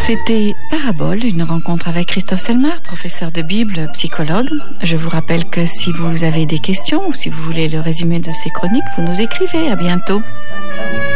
C'était Parabole, une rencontre avec Christophe Selmar, professeur de Bible, psychologue. Je vous rappelle que si vous avez des questions ou si vous voulez le résumé de ces chroniques, vous nous écrivez. À bientôt.